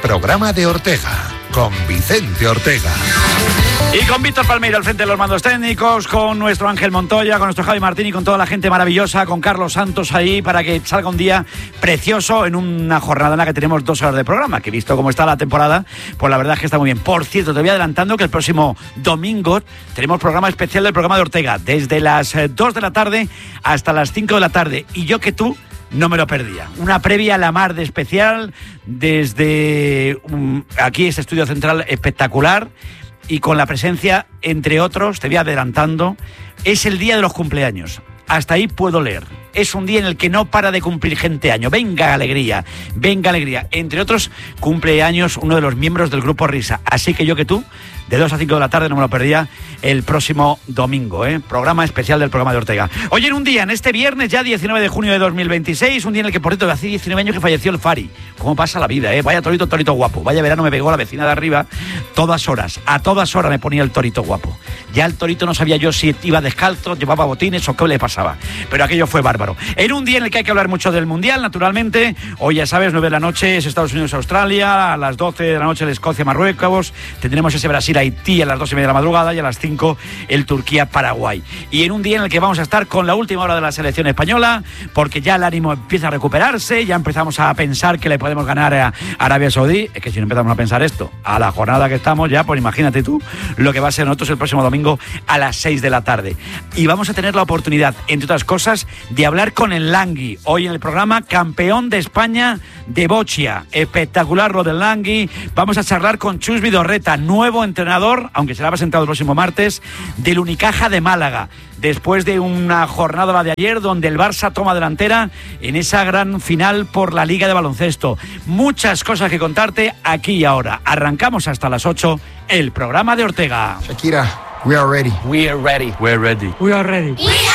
programa de Ortega, con Vicente Ortega. Y con Víctor Palmeiro al frente de los mandos técnicos, con nuestro Ángel Montoya, con nuestro Javi Martín y con toda la gente maravillosa, con Carlos Santos ahí para que salga un día precioso en una jornada en la que tenemos 2 horas de programa, que visto cómo está la temporada, pues la verdad es que está muy bien. Por cierto, te voy adelantando que el próximo domingo tenemos programa especial del programa de Ortega, desde las 2 de la tarde hasta las 5 de la tarde. Y yo que tú no me lo perdía. Una previa a la mar de especial desde aquí, este estudio central espectacular, y con la presencia, entre otros, te voy adelantando, es el día de los cumpleaños. Hasta ahí puedo leer. Es un día en el que no para de cumplir gente año. Venga alegría, venga alegría. Entre otros, cumpleaños uno de los miembros del grupo Risa. Así que yo que tú, de 2 a 5 de la tarde, no me lo perdía el próximo domingo, programa especial del programa de Ortega. Hoy en un día, en este viernes, ya 19 de junio de 2026, un día en el que, por cierto, hace 19 años que falleció el Fari. ¿Cómo pasa la vida, Vaya torito guapo. Vaya verano me pegó la vecina de arriba, todas horas. A todas horas me ponía el torito guapo. Ya el torito no sabía yo si iba descalzo, llevaba botines o qué le pasaba. Pero aquello fue bárbaro. En un día en el que hay que hablar mucho del Mundial, naturalmente. Hoy, ya sabes, 9 de la noche es Estados Unidos-Australia, a las 12 de la noche el Escocia-Marruecos, tendremos ese Brasil-Haití a las 2:30 de la madrugada y a las 5 el Turquía-Paraguay. Y en un día en el que vamos a estar con la última hora de la selección española, porque ya el ánimo empieza a recuperarse, ya empezamos a pensar que le podemos ganar a Arabia Saudí. Es que si no empezamos a pensar esto, a la jornada que estamos ya, pues imagínate tú lo que va a ser nosotros el próximo domingo a las 6 de la tarde. Y vamos a tener la oportunidad, entre otras cosas, de hablar con el Langui. Hoy en el programa, campeón de España de bochia. Espectacular lo del Langui. Vamos a charlar con Chus Vidorreta, nuevo entrenador, aunque será presentado el próximo martes, del Unicaja de Málaga. Después de una jornada, la de ayer, donde el Barça toma delantera en esa gran final por la Liga de Baloncesto. Muchas cosas que contarte aquí y ahora. Arrancamos hasta las 8 el programa de Ortega. Shakira, we are ready. We are ready. We're ready. We are ready. We are